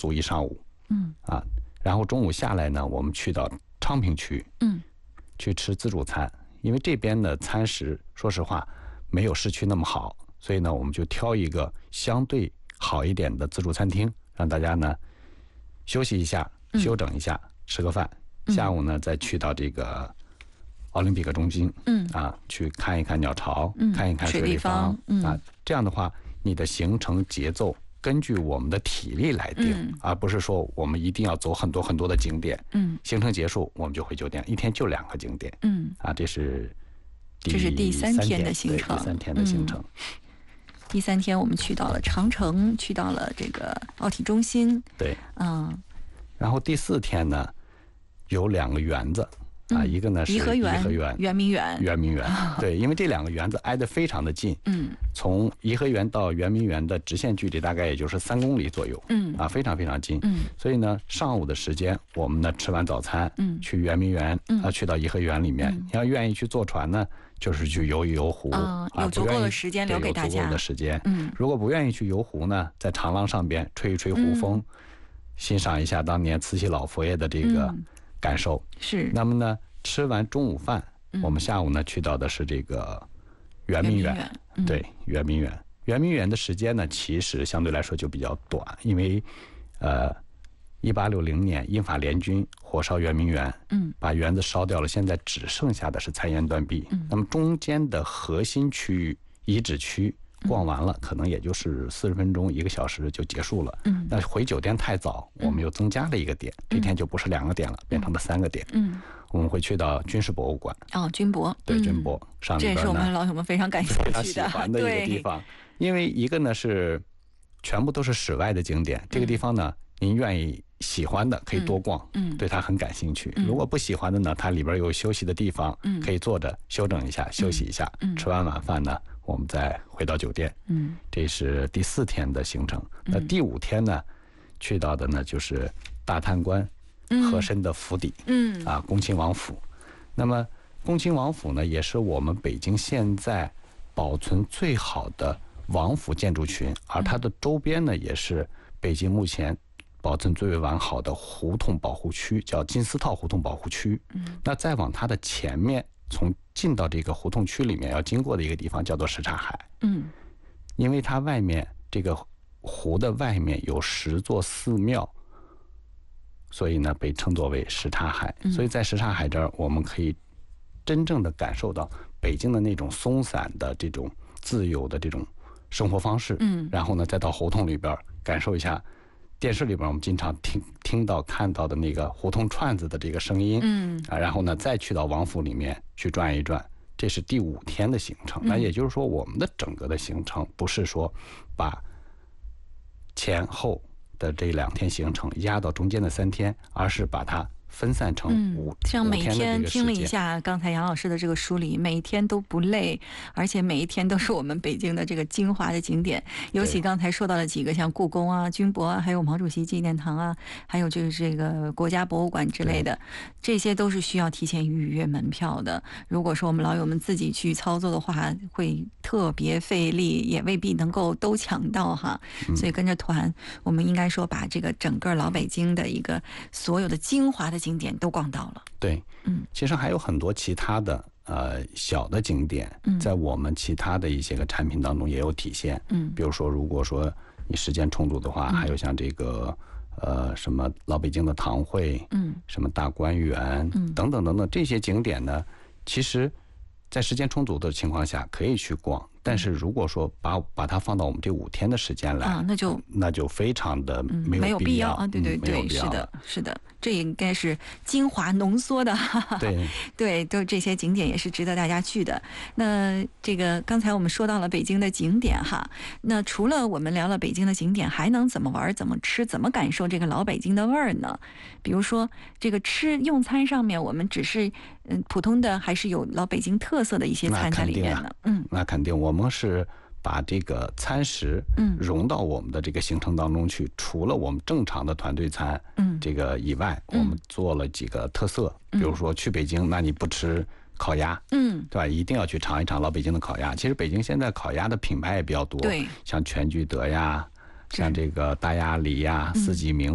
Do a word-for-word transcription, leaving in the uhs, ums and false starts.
足一上午。 嗯啊，然后中午下来呢，我们去到昌平区， 嗯， 去吃自助餐，因为这边的餐食说实话没有市区那么好，所以呢，我们就挑一个相对好一点的自助餐厅，让大家呢休息一下，休整一下，嗯、吃个饭。下午呢，再去到这个奥林匹克中心，嗯啊，去看一看鸟巢，嗯、看一看水立方，嗯啊，这样的话，你的行程节奏根据我们的体力来定，嗯、而不是说我们一定要走很多很多的景点。嗯，行程结束我们就回酒店，一天就两个景点。嗯啊，这是第这是第三天的行程， 第三天的行程。嗯第三天我们去到了长城，去到了这个奥体中心。 对， 嗯， 然后第四天呢，有两个园子啊， 嗯、 一个呢是颐和园、 颐和园、 圆明园、 圆明园。对，因为这两个园子挨得非常的近。嗯，从颐和园到圆明园的直线距离大概也就是三公里左右。嗯，啊，非常非常近。嗯，所以呢，上午的时间我们呢吃完早餐，嗯，去圆明园，嗯、啊，去到颐和园里面。嗯、要愿意去坐船呢，就是去游一游湖， 嗯、有足够的时间留给大家。 有足够的时间。嗯，如果不愿意去游湖呢，在长廊上边吹一吹湖风，嗯、欣赏一下当年慈禧老佛爷的这个感受。 嗯、是。 那么呢，吃完中午饭，嗯、我们下午呢去到的是这个圆明园。 圆明园嗯、 对，圆明园。圆明园的时间呢，其实相对来说就比较短，因为，呃，一八六零年英法联军火烧圆明园，嗯，把园子烧掉了，现在只剩下的是残垣断壁。嗯，那么中间的核心区域遗址区逛完了，嗯、可能也就是四十分钟、一个小时就结束了。嗯，那回酒店太早，我们又增加了一个点，嗯、这天就不是两个点了，变成了三个点。嗯，我们会去到军事博物馆。 哦，军博。 对，军博上里边呢， 这也是我们老友们非常感兴趣的、 非常喜欢的一个地方。因为一个呢是全部都是室外的景点，这个地方呢，您愿意喜欢的可以多逛，嗯，对它很感兴趣。嗯、如果不喜欢的呢，它里边有休息的地方，嗯，可以坐着休整一下，休息一下。嗯，吃完晚饭呢，我们再回到酒店。嗯，这是第四天的行程。那第五天呢，去到的呢就是大贪官和珅的府邸，嗯啊，恭亲王府。那么恭亲王府呢，也是我们北京现在保存最好的王府建筑群，而它的周边呢，也是北京目前保存最为完好的胡同保护区，叫金丝套胡同保护区。嗯，那再往它的前面，从进到这个胡同区里面要经过的一个地方叫做什刹海。嗯，因为它外面这个湖的外面有十座寺庙，所以呢被称作为什刹海。嗯、所以在什刹海这儿，我们可以真正的感受到北京的那种松散的这种自由的这种生活方式。嗯，然后呢，再到胡同里边感受一下电视里边我们经常听听到看到的那个胡同串子的这个声音。嗯啊，然后呢，再去到王府里面去转一转。这是第五天的行程。那也就是说，我们的整个的行程不是说把前后的这两天行程压到中间的三天，而是把它分散成五、嗯、 像每天听了一下刚才杨老师的这个梳理，每一天都不累，而且每一天都是我们北京的这个精华的景点。尤其刚才说到了几个，像故宫啊、军博啊，还有毛主席纪念堂啊，还有就是这个国家博物馆之类的，这些都是需要提前预约门票的。如果说我们老友们自己去操作的话，会特别费力，也未必能够都抢到哈。嗯、所以跟着团，我们应该说把这个整个老北京的一个所有的精华的景点都逛到了。 对，嗯，其实还有很多其他的呃小的景点，在我们其他的一些个产品当中也有体现。嗯，比如说，如果说你时间充足的话，嗯、还有像这个呃什么老北京的堂会，嗯，什么大观园，嗯，等等等等这些景点呢，其实在时间充足的情况下可以去逛。但是如果说把把它放到我们这五天的时间来，啊， 那就那就非常的没有必要，嗯、 没有必要啊！对对对，嗯、是的，是的，这应该是精华浓缩的。 对对，都这些景点也是值得大家去的。那这个刚才我们说到了北京的景点哈，那除了我们聊了北京的景点，还能怎么玩、怎么吃、怎么感受这个老北京的味儿呢？比如说这个吃用餐上面，我们只是嗯普通的，还是有老北京特色的一些餐在里面呢？ 啊、嗯，那肯定我。我们是把这个餐食融到我们的这个行程当中去，嗯、除了我们正常的团队餐，嗯，这个以外，嗯、我们做了几个特色，嗯、比如说去北京，那你不吃烤鸭，嗯，对吧？一定要去尝一尝老北京的烤鸭。其实北京现在烤鸭的品牌也比较多， 对， 像全聚德呀，像这个大鸭梨呀、四季明。